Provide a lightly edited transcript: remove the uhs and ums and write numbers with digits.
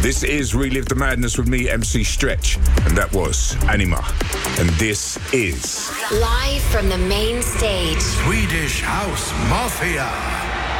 This is Relive the Madness with me, MC Stretch, and that was Anima. And this is... Live from the main stage. Swedish House Mafia.